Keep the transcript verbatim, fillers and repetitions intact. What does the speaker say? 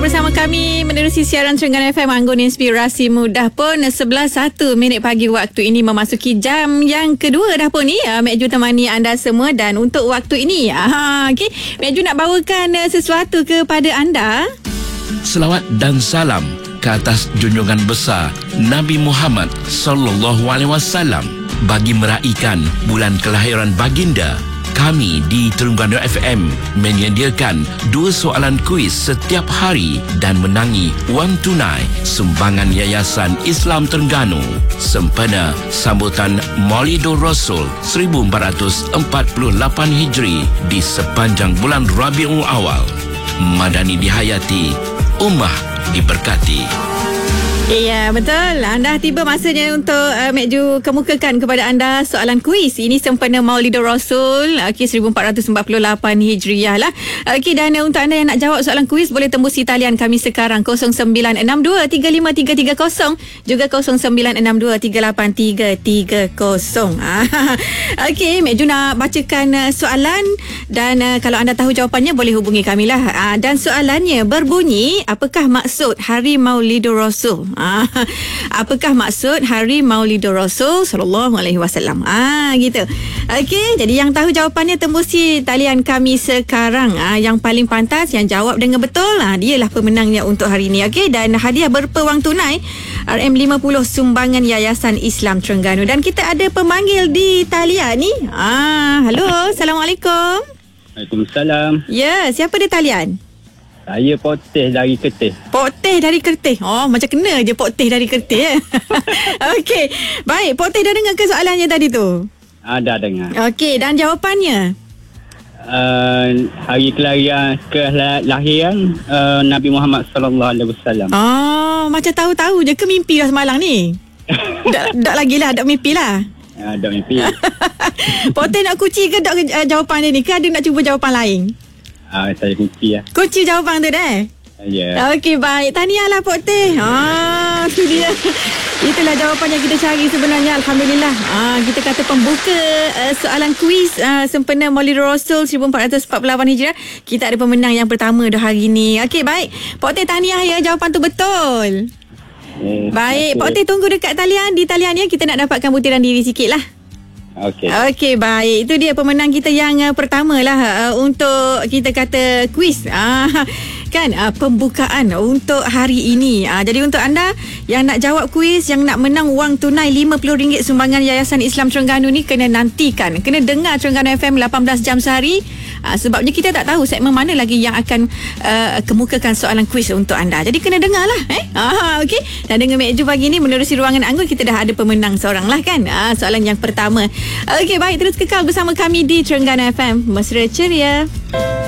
bersama kami menerusi siaran Terengganu F M Anggun Inspirasi Mudah pun sebelas satu minit pagi waktu ini memasuki jam yang kedua dah pun ni. Uh, Mek Ju temani anda semua dan untuk waktu ini uh, okay, Mek Ju nak bawakan uh, sesuatu kepada anda. Selawat dan salam ke atas junjungan besar Nabi Muhammad sallallahu alaihi wasallam bagi meraihkan bulan kelahiran baginda. Kami di Terengganu F M menyediakan dua soalan kuis setiap hari dan menangi wang tunai sumbangan Yayasan Islam Terengganu sempena sambutan Maulidur Rasul seribu empat ratus empat puluh lapan Hijri di sepanjang bulan Rabiul Awal. Madani dihayati, ummah diberkati. Ya, betul. Anda tiba masanya untuk uh, Mek Ju kemukakan kepada anda soalan kuis. Ini sempena Maulidur Rasul okay, seribu empat ratus empat puluh lapan Hijriah lah. Okey, dan uh, untuk anda yang nak jawab soalan kuis boleh tembusi talian kami sekarang kosong sembilan enam dua tiga lima tiga tiga kosong juga kosong sembilan enam dua tiga lapan tiga tiga kosong. Okey, Mek Ju nak bacakan uh, soalan dan uh, kalau anda tahu jawapannya boleh hubungi kami lah. Uh, dan soalannya berbunyi, apakah maksud Hari Maulidur Rasul? Ah, apakah maksud Hari Maulidur Rasul sallallahu alaihi wasallam? Ah, gitu. Okey, jadi yang tahu jawapannya tembusi talian kami sekarang. Ah, yang paling pantas yang jawab dengan betul, ah, dialah pemenangnya untuk hari ini. Okey, dan hadiah berupa wang tunai R M lima puluh sumbangan Yayasan Islam Terengganu. Dan kita ada pemanggil di talian ni. Ah, halo, Assalamualaikum. Waalaikumsalam. Ya, siapa di talian? Saya Poteh dari Kertih. Poteh dari Kertih. Oh, macam kena je Poteh dari Kertih. Eh? Okey. Baik, Poteh dah dengar ke soalannya tadi tu? Ada dengar. Okey, dan jawapannya? Uh, hari kelahiran kelahiran uh, Nabi Muhammad sallallahu alaihi wasallam. Oh, macam tahu-tahu je ke mimpi dah semalam ni? Tak tak lagi lah, tak mimpi lah. Ada uh, mimpi. Poteh nak kunci ke tak uh, jawapan dia ni? Ke ada nak cuba jawapan lain? Ah, saya kunci lah. Kunci jawapan tu dah? Ya. Yeah. Okey, baik. Tahniahlah Pok Teh. Ah, tu dia. Itulah jawapan yang kita cari sebenarnya. Alhamdulillah. Ah, kita kata pembuka uh, soalan kuis uh, sempena Maulidur Rasul seribu empat ratus empat puluh lapan Hijriah. Kita ada pemenang yang pertama dah hari ni. Okey, baik. Pok Teh, tahniah ya. Jawapan tu betul. Eh, baik. Pok Teh, tunggu dekat talian. Di talian ya, kita nak dapatkan butiran diri sikit lah. Okey. Okey, baik. Itu dia pemenang kita yang uh, pertama lah uh, untuk kita kata kuis. Ah, kan uh, pembukaan untuk hari ini. Uh, jadi untuk anda yang nak jawab kuis, yang nak menang wang tunai lima puluh ringgit sumbangan Yayasan Islam Terengganu ni, kena nantikan. Kena dengar Terengganu F M lapan belas jam sehari. Uh, sebabnya kita tak tahu segmen mana lagi yang akan uh, kemukakan soalan kuis untuk anda. Jadi kena dengar lah. Eh? Ah, okey. Dan dengan Mek Ju pagi ni menerusi ruangan Anggun, kita dah ada pemenang seorang lah kan. Uh, soalan yang pertama. Okey, baik, terus kekal bersama kami di Terengganu F M. Mesra ceria.